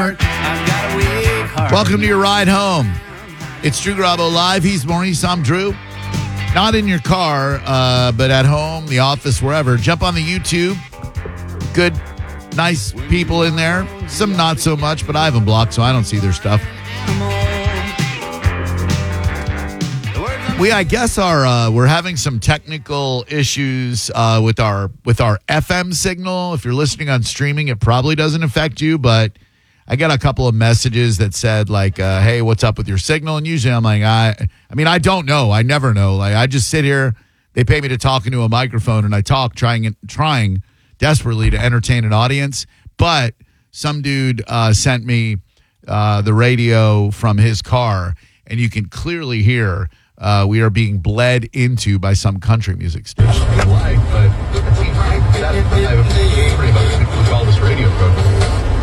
Welcome to your ride home. It's Drew Garabo Live. He's Maurice. I'm Drew. Not in your car, but at home, the office, wherever. Jump on the YouTube. Good, nice people in there. Some not so much, but I have them blocked, so I don't see their stuff. I guess we're having some technical issues with our FM signal. If you're listening on streaming, it probably doesn't affect you, but I got a couple of messages that said like, "Hey, what's up with your signal?" And usually I'm like, I don't know. I never know. Like I just sit here. They pay me to talk into a microphone, and I talk, trying desperately to entertain an audience. But some dude sent me the radio from his car, and you can clearly hear. We are being bled into by some country music station. I have a pretty much we call this radio program.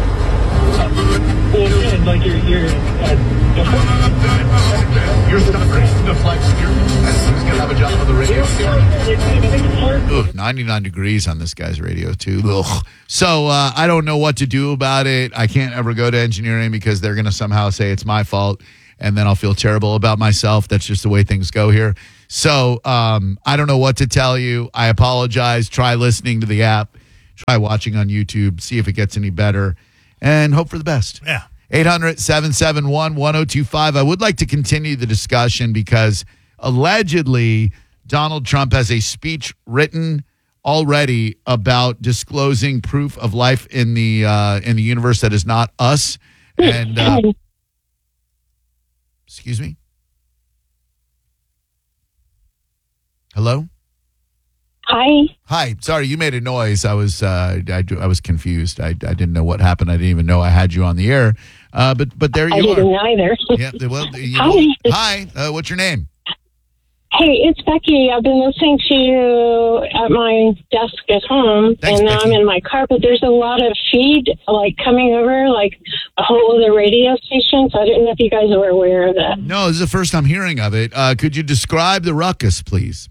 Well, like you're stubborn. The flex. Who's gonna have a job on the radio? 99 degrees on this guy's radio too. Ugh. So I don't know what to do about it. I can't ever go to engineering because they're gonna somehow say it's my fault. And then I'll feel terrible about myself. That's just the way things go here. So I don't know what to tell you. I apologize. Try listening to the app. Try watching on YouTube. See if it gets any better. And hope for the best. Yeah. 800-771-1025. I would like to continue the discussion because allegedly Donald Trump has a speech written already about disclosing proof of life in the universe that is not us. And excuse me? Hello? Hi. Sorry, you made a noise. I was confused. I didn't know what happened. I didn't even know I had you on the air. But there you are. I didn't either. Yeah. Well, Hi. Hi. What's your name? Hey, it's Becky. I've been listening to you at my desk at home, Thanks, and now Becky. I'm in my car, but there's a lot of feed coming over, like a whole other radio station, so I didn't know if you guys were aware of that. No, this is the first I'm hearing of it. Could you describe the ruckus, please?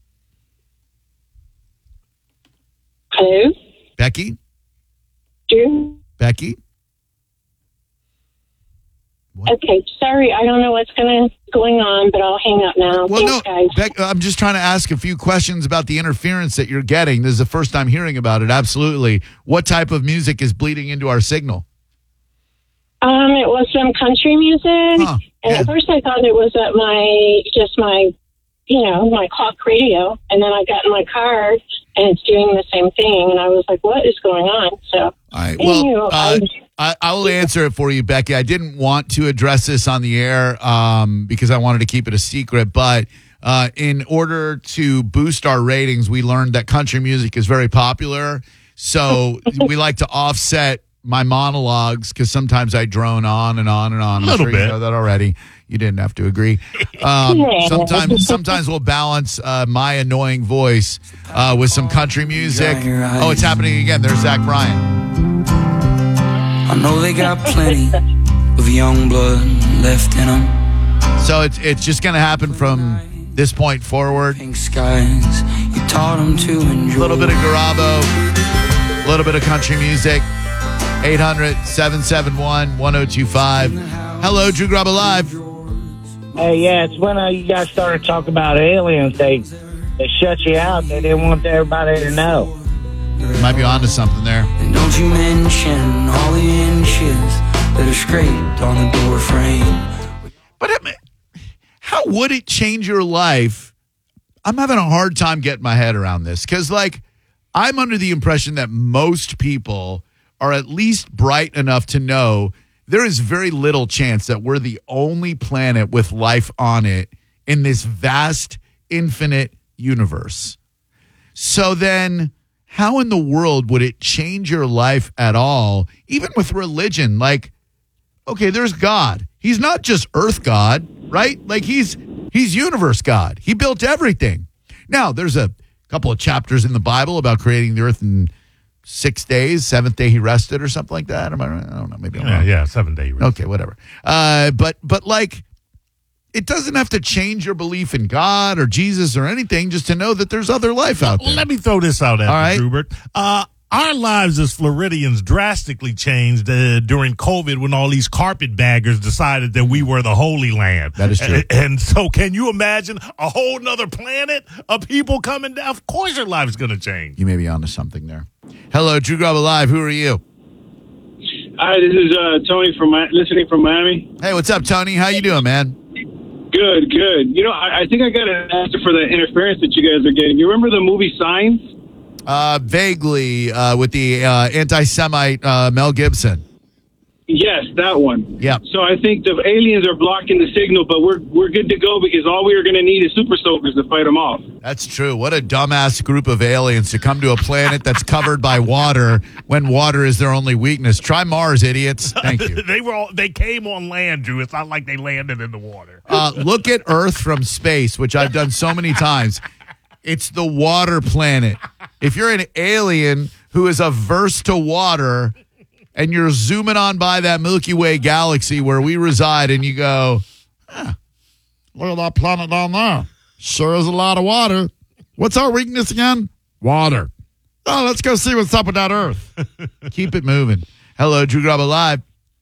Hello? Becky? Drew? Becky? What? Okay, sorry, I don't know what's going on, but I'll hang up now. Well, Thanks, guys. I'm just trying to ask a few questions about the interference that you're getting. This is the first time hearing about it. Absolutely. What type of music is bleeding into our signal? It was some country music, and Yeah. at first I thought it was at my clock radio, and then I got in my car, and it's doing the same thing, and I was like, what is going on? So, All right. Well, I will answer it for you, Becky. I didn't want to address this on the air because I wanted to keep it a secret, but in order to boost our ratings, we learned that country music is very popular, so we like to offset my monologues because sometimes I drone on and on and on. I'm sure you know that already. You didn't have to agree. Sometimes we'll balance my annoying voice with some country music. Oh, it's happening again. There's Zach Bryan. I know they got plenty of young blood left in them. So it's just going to happen from this point forward. Pink skies, you taught them to enjoy. A little bit of Garabo, a little bit of country music. 800-771-1025. Hello, Drew Garabo Live. Hey, yeah, it's when you guys started talking about aliens. They shut you out. They didn't want everybody to know. You might be onto something there. And don't you mention all the inches that are scraped on the door frame. But how would it change your life? I'm having a hard time getting my head around this because, I'm under the impression that most people are at least bright enough to know there is very little chance that we're the only planet with life on it in this vast, infinite universe. So then how in the world would it change your life at all, even with religion? Okay, there's God. He's not just Earth God, right? He's universe God. He built everything. Now, there's a couple of chapters in the Bible about creating the earth in 6 days. Seventh day he rested or something like that. Am I right? I don't know. Maybe I'm wrong. Yeah, 7 day rest. Okay, whatever. But it doesn't have to change your belief in God or Jesus or anything just to know that there's other life out there. Let me throw this out at All right. you, Hubert. Our lives as Floridians drastically changed during COVID when all these carpetbaggers decided that we were the Holy Land. That is true. And so can you imagine a whole nother planet of people coming down? Of course your life's going to change. You may be onto something there. Hello, Drew Garabo Live. Who are you? Hi, this is Tony listening from Miami. Hey, what's up, Tony? How you doing, man? Good. You know, I think I got an answer for the interference that you guys are getting. You remember the movie Signs? Vaguely, with the anti-Semite Mel Gibson. Yes, that one. Yeah. So I think the aliens are blocking the signal, but we're good to go because all we are going to need is super soakers to fight them off. That's true. What a dumbass group of aliens to come to a planet that's covered by water when water is their only weakness. Try Mars, idiots. Thank you. They came on land, Drew. It's not like they landed in the water. Look at Earth from space, which I've done so many times. It's the water planet. If you're an alien who is averse to water and you're zooming on by that Milky Way galaxy where we reside and you go, look at that planet down there. Sure is a lot of water. What's our weakness again? Water. Oh, let's go see what's up with that Earth. Keep it moving. Hello, Drew Garabo Live.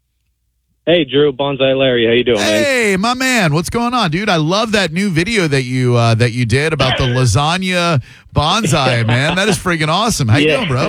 Hey, Drew, Bonsai Larry, how you doing, man? Hey, my man, what's going on, dude? I love that new video that you did about the lasagna bonsai, man. That is freaking awesome. How you doing, bro?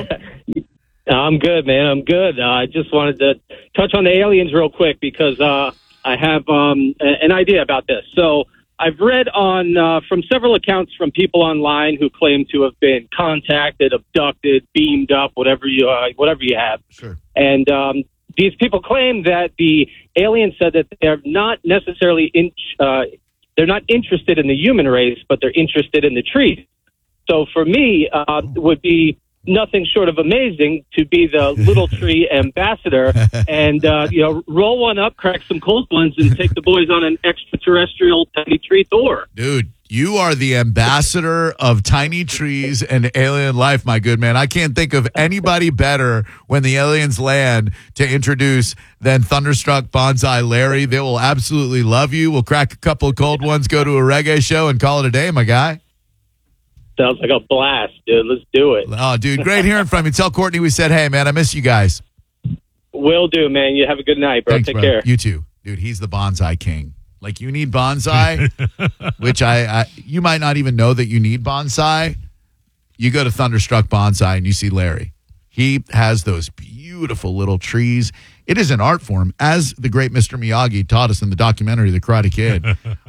I'm good, man. I'm good. I just wanted to touch on the aliens real quick because I have an idea about this. So I've read on from several accounts from people online who claim to have been contacted, abducted, beamed up, whatever you have. Sure. And these people claim that the aliens said that they're not necessarily they're not interested in the human race, but they're interested in the trees. So for me, would be nothing short of amazing to be the little tree ambassador and roll one up, crack some cold ones, and take the boys on an extraterrestrial tiny tree tour. Dude, you are the ambassador of tiny trees and alien life, my good man. I can't think of anybody better when the aliens land to introduce than Thunderstruck Bonsai Larry. They will absolutely love you. We'll crack a couple of cold ones, go to a reggae show, and call it a day, my guy. Sounds like a blast, dude. Let's do it. Oh, dude, great hearing from you. Tell Courtney we said, hey, man, I miss you guys. Will do, man. You have a good night, bro. Thanks, Take bro. care. You too. Dude, he's the bonsai king. Like, you need bonsai, which you might not even know that you need bonsai. You go to Thunderstruck Bonsai and you see Larry. He has those beautiful little trees. It is an art form, as the great Mr. Miyagi taught us in the documentary The Karate Kid.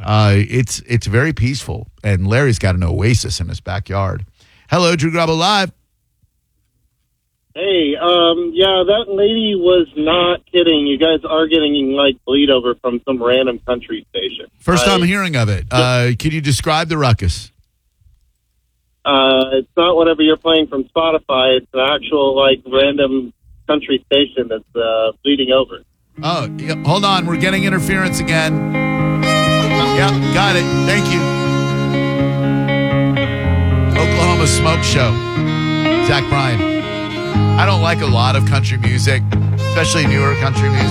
It's very peaceful, and Larry's got an oasis in his backyard. Hello, Drew Garabo Live. Hey, yeah, that lady was not kidding. You guys are getting, bleed over from some random country station. First time hearing of it. Can you describe the ruckus? It's not whatever you're playing from Spotify. It's an actual, random country station that's bleeding over. Oh, yeah, hold on. We're getting interference again. Yeah, got it. Thank you. Oklahoma Smoke Show. Zach Bryan. I don't like a lot of country music, especially newer country music.